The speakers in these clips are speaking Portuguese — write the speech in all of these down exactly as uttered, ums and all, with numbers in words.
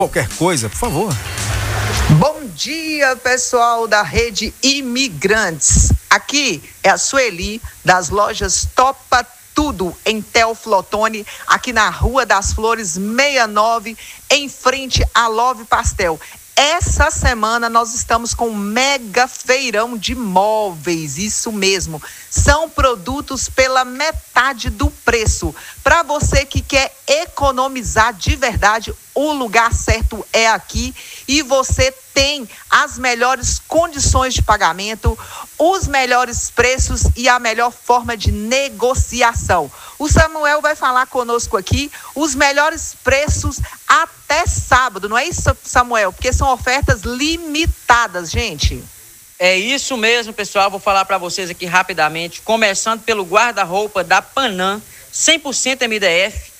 qualquer coisa, por favor. Bom dia, pessoal da Rede Imigrantes. Aqui é a Sueli, das lojas Topa Tudo, em Teoflotone, aqui na Rua das Flores sessenta e nove, em frente a Love Pastel. Essa semana nós estamos com um mega feirão de móveis, isso mesmo. São produtos pela metade do preço. Para você que quer economizar de verdade, o lugar certo é aqui. E você tem as melhores condições de pagamento, os melhores preços e a melhor forma de negociação. O Samuel vai falar conosco aqui os melhores preços até sábado, não é isso, Samuel? Porque são ofertas limitadas, gente. É isso mesmo, pessoal. Vou falar para vocês aqui rapidamente, começando pelo guarda-roupa da Panam, cem por cento M D F,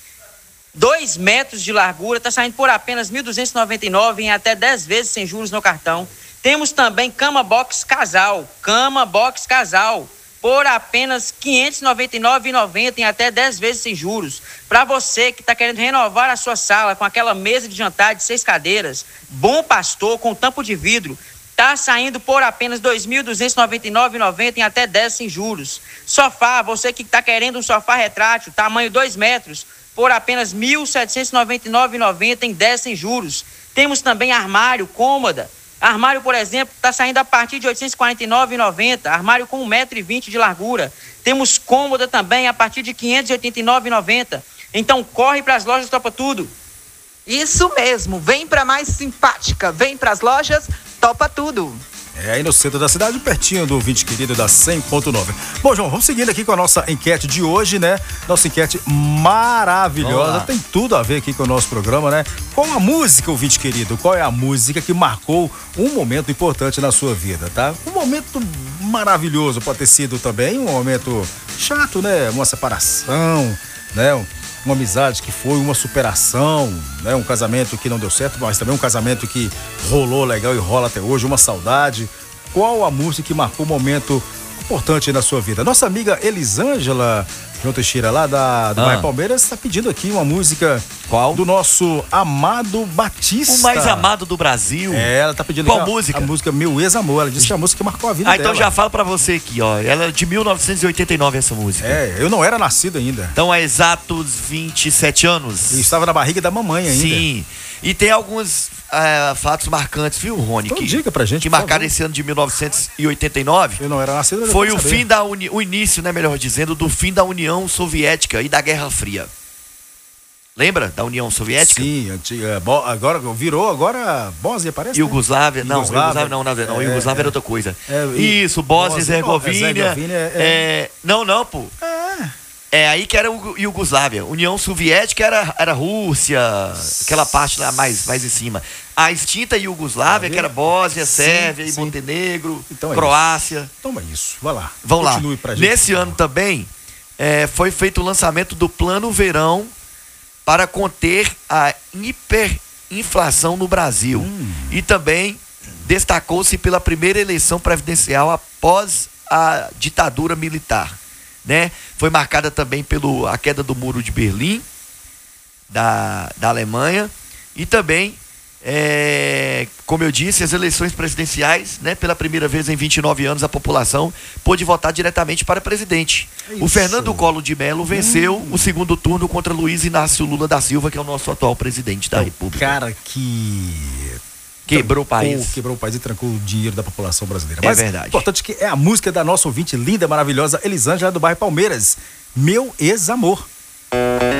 dois metros de largura, está saindo por apenas mil duzentos e noventa e nove reais em até dez vezes sem juros no cartão. Temos também cama box casal, cama box casal, por apenas quinhentos e noventa e nove reais e noventa centavos em até dez vezes sem juros. Para você que está querendo renovar a sua sala com aquela mesa de jantar de seis cadeiras, Bom Pastor com tampo de vidro, está saindo por apenas dois mil duzentos e noventa e nove reais e noventa centavos em até dez sem juros. Sofá, você que está querendo um sofá retrátil, tamanho dois metros, por apenas mil setecentos e noventa e nove reais e noventa centavos em dez sem juros. Temos também armário, cômoda. Armário, por exemplo, está saindo a partir de oitocentos e quarenta e nove reais e noventa centavos. Armário com um metro e vinte de largura. Temos cômoda também a partir de quinhentos e oitenta e nove reais e noventa centavos. Então corre para as lojas Topa Tudo. Isso mesmo, vem para mais simpática, vem para as lojas Topa Tudo. É aí no centro da cidade, pertinho do ouvinte querido da cem ponto nove. Bom, João, vamos seguindo aqui com a nossa enquete de hoje, né? Nossa enquete maravilhosa, tem tudo a ver aqui com o nosso programa, né? Qual a música, ouvinte querido? Qual é a música que marcou um momento importante na sua vida, tá? Um momento maravilhoso, pode ter sido também um momento chato, né? Uma separação, né? Uma amizade que foi uma superação, né? Um casamento que não deu certo, mas também um casamento que rolou legal e rola até hoje, uma saudade. Qual a música que marcou um momento importante na sua vida? Nossa amiga Elisângela João Teixeira, lá da, do ah. bairro Palmeiras, está pedindo aqui uma música. Qual? Do nosso Amado Batista. O mais amado do Brasil. É, ela tá pedindo Qual aqui música? A, a música Meu Ex-Amor. Ela disse que é a música que marcou a vida ah, dela. então já falo pra você aqui, ó. Ela é de mil novecentos e oitenta e nove, essa música. É, eu não era nascido ainda. Então há exatos vinte e sete anos. Eu estava na barriga da mamãe ainda. Sim. E tem alguns uh, fatos marcantes, viu, Rony? Então que, diga pra gente, que marcaram esse ano de mil novecentos e oitenta e nove. Eu não era nascido, Foi o fim da uni... o início, né, melhor dizendo, do fim da União Soviética e da Guerra Fria. Lembra da União Soviética? Sim, antiga, agora virou agora Bósnia, parece. Iugoslávia, né? não, Iugoslávia, Iugoslávia não, não, não, é, Iugoslávia é, era outra coisa. É, Isso, Bósnia e Herzegovina. É, é, não, não, pô. É. É aí que era o Iugoslávia. União Soviética era, era Rússia, aquela parte lá mais, mais em cima. A extinta Iugoslávia, que era Bósnia, sim, Sérvia sim. e Montenegro, então é Croácia. Isso. Então é isso, vai lá. Vamos Continue lá. Pra gente. Nesse ano também é, foi feito o lançamento do Plano Verão para conter a hiperinflação no Brasil. Hum. E também destacou-se pela primeira eleição presidencial após a ditadura militar. Né? Foi marcada também pela queda do Muro de Berlim, da, da Alemanha, e também, é, como eu disse, as eleições presidenciais, né? Pela primeira vez em vinte e nove anos, a população pôde votar diretamente para presidente. Isso. O Fernando Collor de Mello venceu hum. o segundo turno contra Luiz Inácio Lula da Silva, que é o nosso atual presidente da é República. Cara que... Quebrou o país. Quebrou o país e trancou o dinheiro da população brasileira. É Mas verdade. O importante é que é a música da nossa ouvinte linda, maravilhosa, Elisângela do bairro Palmeiras. Meu Ex-Amor.